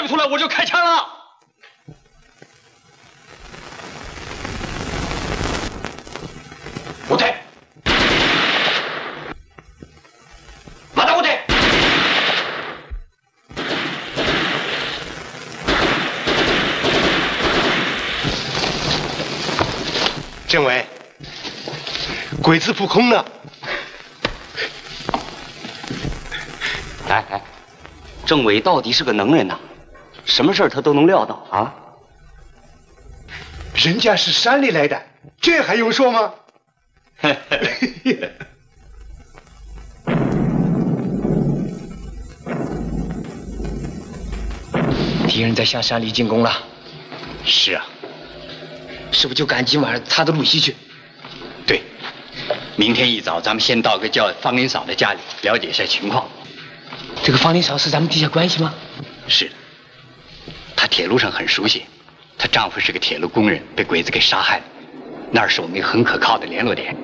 不出来，我就开枪了。 部队，马达部队。 政委，鬼子扑空了。 哎，政委到底是个能人呐，什么事儿他都能料到啊。 人家是山里来的，这还用说吗？ 敌人在向山里进攻了。 是啊， 是不是就赶今晚他的路西去？ 对，明天一早咱们先到个叫方林嫂的家里了解一下情况。 这个方林嫂是咱们地下关系吗？ 是的，她铁路上很熟悉，她丈夫是个铁路工人，被鬼子给杀害了，那儿是我们一个很可靠的联络点。